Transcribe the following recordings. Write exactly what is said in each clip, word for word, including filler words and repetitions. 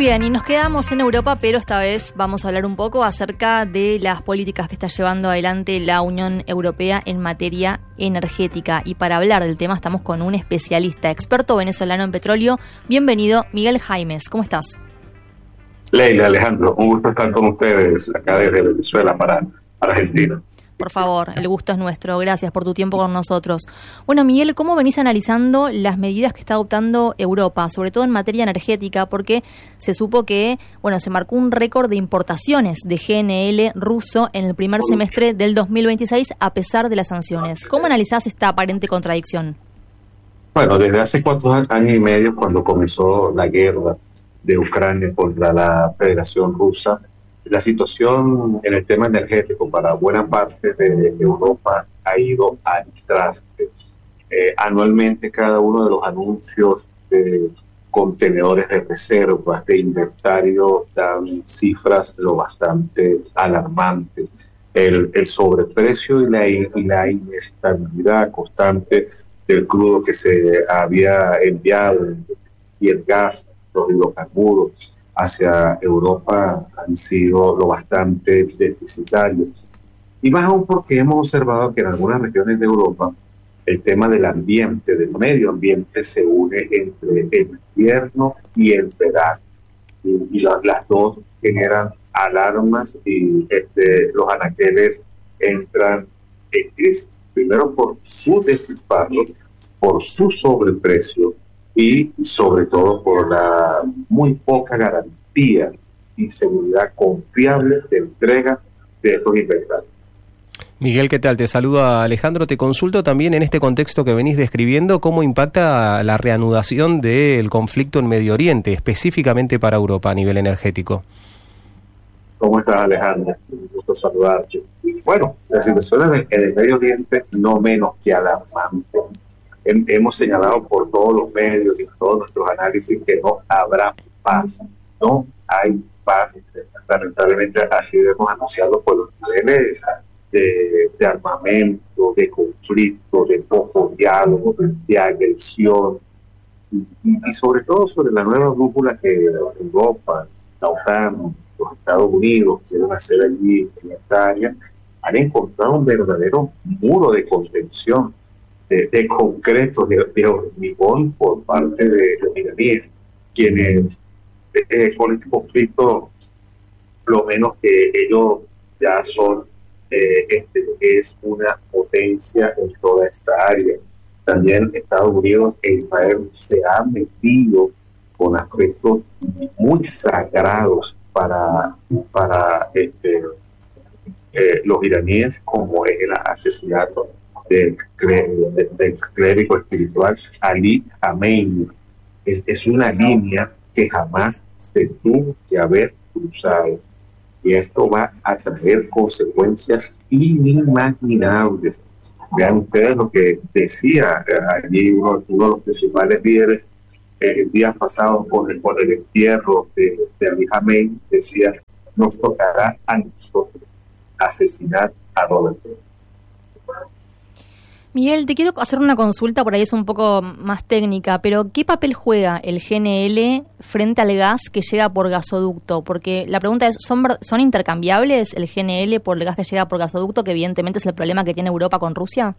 bien, y nos quedamos en Europa, pero esta vez vamos a hablar un poco acerca de las políticas que está llevando adelante la Unión Europea en materia energética. Y para hablar del tema estamos con un especialista, experto venezolano en petróleo. Bienvenido, Miguel Jaimes. ¿Cómo estás? Leila, Alejandro, un gusto estar con ustedes acá desde Venezuela para, para Argentina. Por favor, el gusto es nuestro. Gracias por tu tiempo con nosotros. Bueno, Miguel, ¿cómo venís analizando las medidas que está adoptando Europa, sobre todo en materia energética? Porque se supo que, bueno, se marcó un récord de importaciones de G N L ruso en el primer semestre del dos mil veintiséis, a pesar de las sanciones. ¿Cómo analizás esta aparente contradicción? Bueno, desde hace cuatro años y medio, cuando comenzó la guerra de Ucrania contra la Federación Rusa, la situación en el tema energético para buena parte de Europa ha ido al traste. Eh, anualmente cada uno de los anuncios de contenedores de reservas, de inventario, dan cifras lo bastante alarmantes. El, el sobreprecio y la, y la inestabilidad constante del crudo que se había enviado y el gas, los hidrocarburos hacia Europa han sido lo bastante deficitarios. Y más aún porque hemos observado que en algunas regiones de Europa el tema del ambiente, del medio ambiente, se une entre el invierno y el verano. Y, y la, las dos generan alarmas y este, los anaqueles entran en crisis. Primero por su despilfarro, por su sobreprecio, y sobre todo por la muy poca garantía y seguridad confiable de entrega de estos inventarios. Miguel, ¿qué tal? Te saluda Alejandro. Te consulto también en este contexto que venís describiendo, ¿cómo impacta la reanudación del conflicto en Medio Oriente, específicamente para Europa a nivel energético? ¿Cómo estás, Alejandro? Un gusto saludarte. Bueno, la situación en el Medio Oriente no menos que alarmante. Hemos señalado por todos los medios y todos nuestros análisis que no habrá paz, no hay paz. Lamentablemente así hemos anunciado por los niveles de, de armamento, de conflicto, de poco diálogo, de agresión y, y sobre todo sobre la nueva brújula que Europa, la OTAN, los Estados Unidos quieren hacer allí en esta área. Han encontrado un verdadero muro de contención De, de concreto, de, de hormigón por parte de los iraníes, quienes eh, con este conflicto, lo menos que ellos ya son, eh, este, es una potencia en toda esta área. También Estados Unidos e Israel se han metido con aspectos muy sagrados para, para este, eh, los iraníes, como es el asesinato del de, de clérigo espiritual Ali Khamenei. Es, es una línea que jamás se tuvo que haber cruzado, y esto va a traer consecuencias inimaginables. Vean ustedes lo que decía eh, allí uno, uno de los principales líderes eh, el día pasado con el, con el entierro de, de Ali Khamenei. Decía: nos tocará a nosotros asesinar a Robert. Miguel, te quiero hacer una consulta, por ahí es un poco más técnica, pero ¿qué papel juega el G N L frente al gas que llega por gasoducto? Porque la pregunta es, ¿son, ¿son intercambiables el G N L por el gas que llega por gasoducto, que evidentemente es el problema que tiene Europa con Rusia?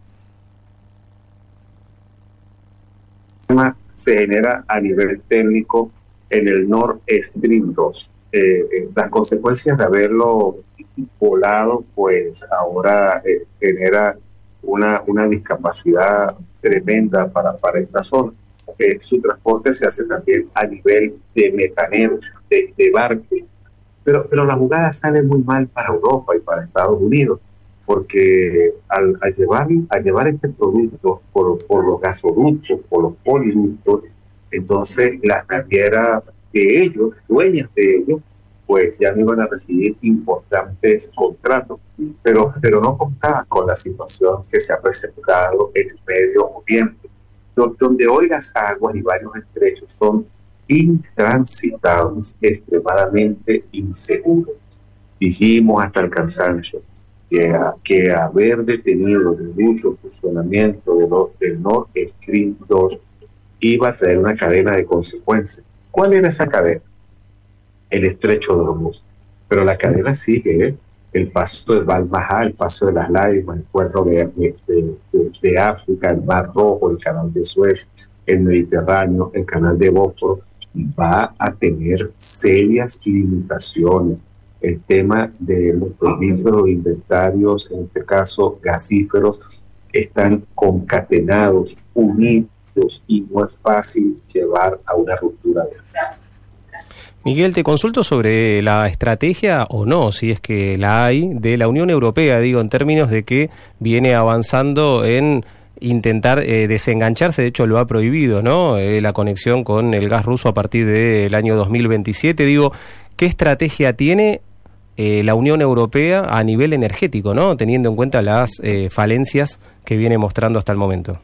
Se genera a nivel técnico en el Nord Stream dos. Eh, las consecuencias de haberlo volado, pues ahora eh, genera Una, una discapacidad tremenda para, para esta zona. Eh, su transporte se hace también a nivel de metaneros, de, de barcos, pero, pero la jugada sale muy mal para Europa y para Estados Unidos, porque al, al, llevar, al llevar este producto por, por los gasoductos, por los poliductos, entonces las navieras de ellos, dueñas de ellos, pues ya no iban a recibir importantes contratos, pero, pero no contaban con la situación que se ha presentado en el Medio Oriente, donde hoy las aguas y varios estrechos son intransitables, extremadamente inseguros. Dijimos hasta el cansancio que, a, que haber detenido el uso y funcionamiento de los, del Nord Stream dos iba a traer una cadena de consecuencias. ¿Cuál era esa cadena? el estrecho de Hormuz. Pero la cadena sigue, ¿eh? El paso de Bab el-Mandeb, el paso de las Lágrimas, el puerto de, de, de, de África, el Mar Rojo, el canal de Suez, el Mediterráneo, el canal de Bósforo, va a tener serias limitaciones. El tema de los prolíferos inventarios, en este caso gasíferos, están concatenados, unidos, y no es fácil llevar a una ruptura de gas. Miguel, te consulto sobre la estrategia o no, si es que la hay, de la Unión Europea, digo, en términos de que viene avanzando en intentar eh, desengancharse, de hecho lo ha prohibido, ¿no? Eh, la conexión con el gas ruso a partir del año dos mil veintisiete. Digo, ¿qué estrategia tiene eh, la Unión Europea a nivel energético, ¿no? Teniendo en cuenta las eh, falencias que viene mostrando hasta el momento.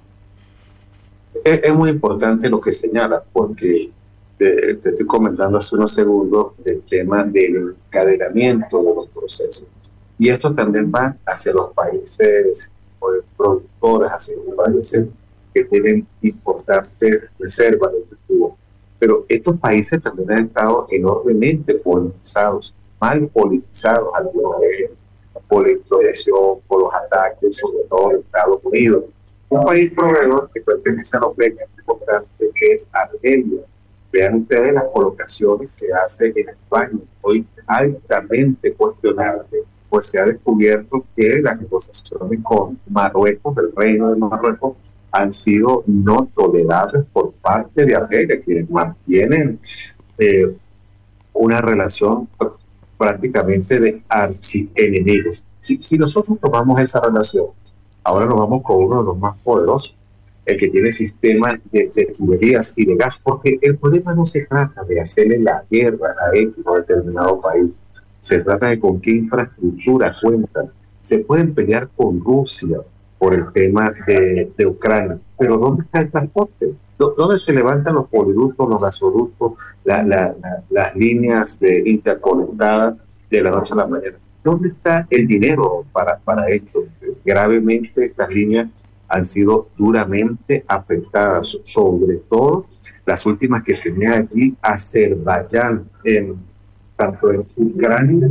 Es, es muy importante lo que señala, porque te, te estoy comentando hace unos segundos del tema del encadenamiento de los procesos. Y esto también va hacia los países productores, hacia los países que tienen importantes reservas de cultivo. Pero estos países también han estado enormemente politizados, mal politizados algunos de ellos, por la introducción, por los ataques, sobre todo de Estados Unidos. Un país proveedor que pertenece a la OPEC, importante, que es Argelia. Vean ustedes las colocaciones que hace en España, hoy altamente cuestionable, pues se ha descubierto que las negociaciones con Marruecos, el reino de Marruecos, han sido no tolerables por parte de Argelia, quienes mantienen eh, una relación prácticamente de archienemigos. Si, si nosotros tomamos esa relación, ahora nos vamos con uno de los más poderosos, el que tiene sistema de, de tuberías y de gas, porque el problema no se trata de hacerle la guerra a X o a determinado país, se trata de con qué infraestructura cuentan. Se pueden pelear con Rusia por el tema de, de Ucrania, pero ¿dónde está el transporte? ¿Dónde se levantan los poliductos, los gasoductos, la, la, la, las líneas de interconectadas de la noche a la mañana? ¿Dónde está el dinero para, para esto? Gravemente estas líneas han sido duramente afectadas, sobre todo las últimas que tenía allí Azerbaiyán, en, tanto en Ucrania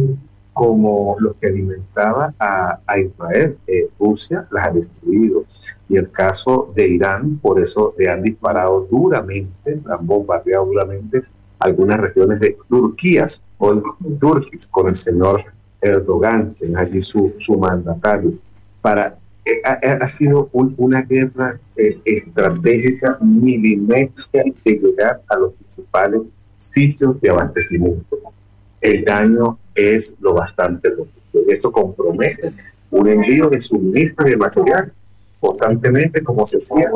como los que alimentaba a, a Israel. Eh, Rusia las ha destruido. Y el caso de Irán, por eso le han disparado duramente, han bombardeado duramente algunas regiones de Turquía, o Turquís, con el señor Erdogan, que es allí su, su mandatario. Para, eh, ha, ha sido un, una guerra eh, estratégica, milimétrica, de llegar a los principales sitios de abastecimiento. El daño es lo bastante robusto. Esto compromete un envío de suministros de material constantemente, como se cierra.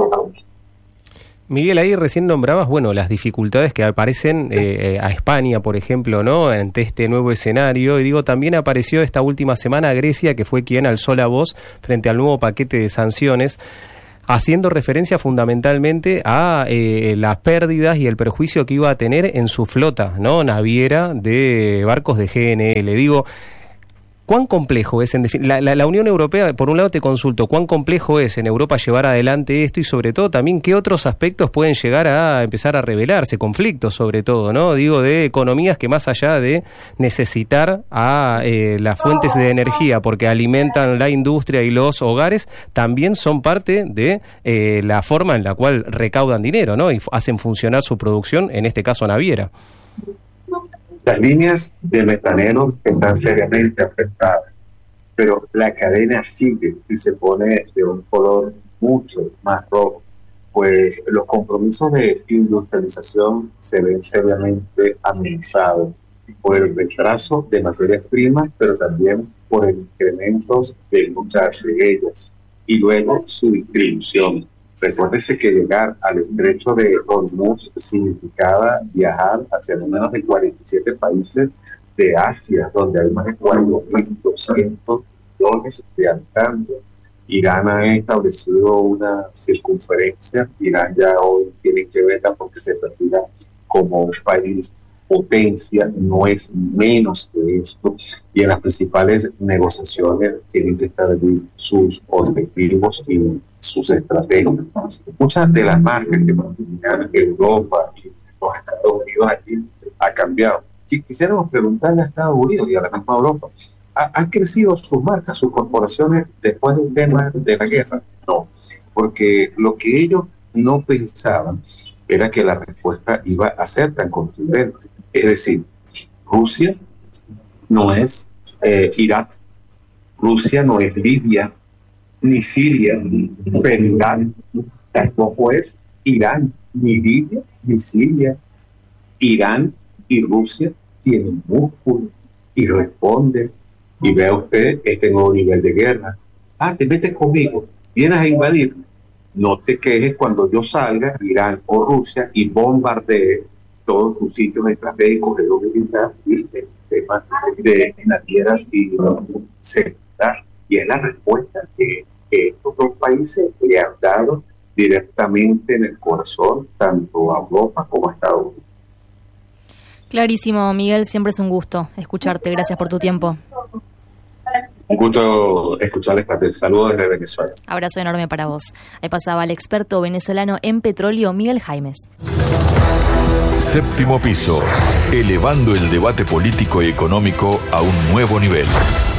Miguel, ahí recién nombrabas, bueno, las dificultades que aparecen eh, a España, por ejemplo, ¿no?, ante este nuevo escenario. Y digo, también apareció esta última semana Grecia, que fue quien alzó la voz frente al nuevo paquete de sanciones, haciendo referencia fundamentalmente a eh, las pérdidas y el perjuicio que iba a tener en su flota, ¿no?, naviera de barcos de G N L. Digo, ¿cuán complejo es en defin- la, la, la Unión Europea? Por un lado te consulto, ¿cuán complejo es en Europa llevar adelante esto? Y sobre todo también, ¿qué otros aspectos pueden llegar a empezar a revelarse? Conflictos sobre todo, ¿no? Digo, de economías que más allá de necesitar a eh, las fuentes de energía porque alimentan la industria y los hogares, también son parte de eh, la forma en la cual recaudan dinero, ¿no?, y f- hacen funcionar su producción, en este caso naviera. Las líneas de metaneros están seriamente afectadas, pero la cadena sigue y se pone de un color mucho más rojo, pues los compromisos de industrialización se ven seriamente amenazados por el retraso de materias primas, pero también por el incremento de muchas de ellas y luego su distribución. Recuérdese que llegar al estrecho de Hormuz significaba viajar hacia no menos de cuarenta y siete países de Asia, donde hay más de cuatro mil doscientos millones de habitantes. Irán ha establecido una circunferencia. Irán ya hoy tiene que verla porque se perfila como un país potencia, no es menos que esto, y en las principales negociaciones tienen que estar allí sus objetivos y sus estrategias. Muchas de las marcas que mantenían Europa y los Estados Unidos aquí ha cambiado. quisiéramos preguntarle a Estados Unidos y a la misma Europa, ¿han crecido sus marcas, sus corporaciones después del tema de la guerra? No, porque lo que ellos no pensaban era que la respuesta iba a ser tan contundente. Es decir, Rusia no es eh, Irak, Rusia no es Libia, ni Siria, pero Irán tampoco es Irán, ni Libia, ni Siria. Irán y Rusia tienen músculo y responden. Y vea usted este nuevo nivel de guerra. Ah, te metes conmigo, vienes a invadir. No te quejes cuando yo salga, Irán o Rusia, y bombardee todos tus sitios estratégicos de lo militar y el tema de navieras y seguridad. Y es la respuesta que, que estos dos países le han dado directamente en el corazón, tanto a Europa como a Estados Unidos. Clarísimo, Miguel, siempre es un gusto escucharte. Gracias por tu tiempo. Un gusto escucharles, Patel. Saludos desde Venezuela. Abrazo enorme para vos. Ahí pasaba el experto venezolano en petróleo, Miguel Jaimes. Séptimo piso, elevando el debate político y económico a un nuevo nivel.